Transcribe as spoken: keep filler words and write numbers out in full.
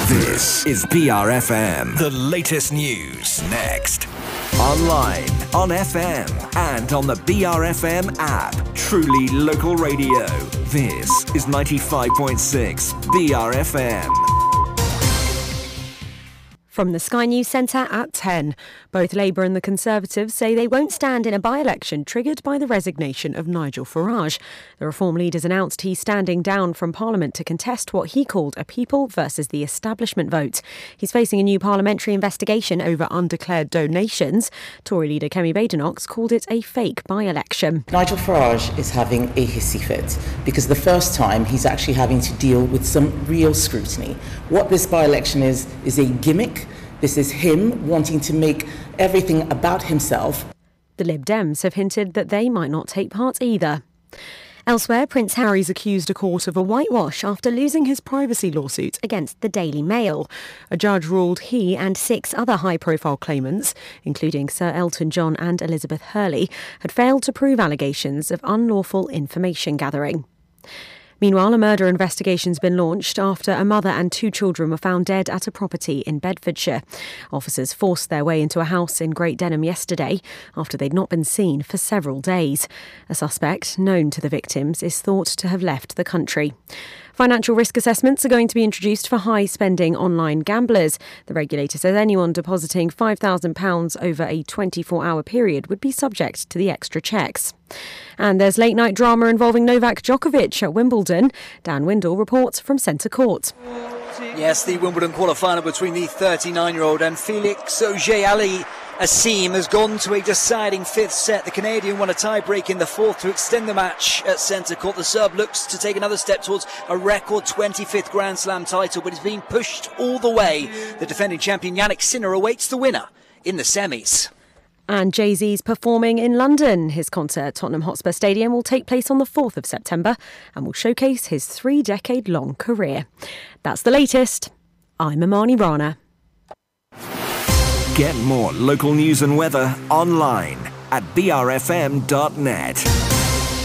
This is B R F M. The latest news next. Online, on F M, and on the B R F M app. Truly local radio. This is ninety-five point six B R F M. From the Sky News Centre at ten. Both Labour and the Conservatives say they won't stand in a by-election triggered by the resignation of Nigel Farage. The Reform leader's announced he's standing down from Parliament to contest what he called a people versus the establishment vote. He's facing a new parliamentary investigation over undeclared donations. Tory leader Kemi Badenoch called it a fake by-election. Nigel Farage is having a hissy fit because the first time he's actually having to deal with some real scrutiny. What this by-election is, is a gimmick. This is him wanting to make everything about himself. The Lib Dems have hinted that they might not take part either. Elsewhere, Prince Harry's accused a court of a whitewash after losing his privacy lawsuit against the Daily Mail. A judge ruled he and six other high-profile claimants, including Sir Elton John and Elizabeth Hurley, had failed to prove allegations of unlawful information gathering. Meanwhile, a murder investigation's been launched after a mother and two children were found dead at a property in Bedfordshire. Officers forced their way into a house in Great Denham yesterday after they'd not been seen for several days. A suspect, known to the victims, is thought to have left the country. Financial risk assessments are going to be introduced for high-spending online gamblers. The regulator says anyone depositing five thousand pounds over a twenty-four hour period would be subject to the extra checks. And there's late-night drama involving Novak Djokovic at Wimbledon. Dan Windle reports from Centre Court. Yes, the Wimbledon quarter-final between the thirty-nine-year-old and Felix Auger-Ali Asim has gone to a deciding fifth set. The Canadian won a tie-break in the fourth to extend the match at Centre Court. The Serb looks to take another step towards a record twenty-fifth Grand Slam title, but is being pushed all the way. The defending champion Yannick Sinner awaits the winner in the semis. And Jay-Z's performing in London. His concert at Tottenham Hotspur Stadium will take place on the fourth of September and will showcase his three-decade-long career. That's the latest. I'm Imani Rana. Get more local news and weather online at b r f m dot net.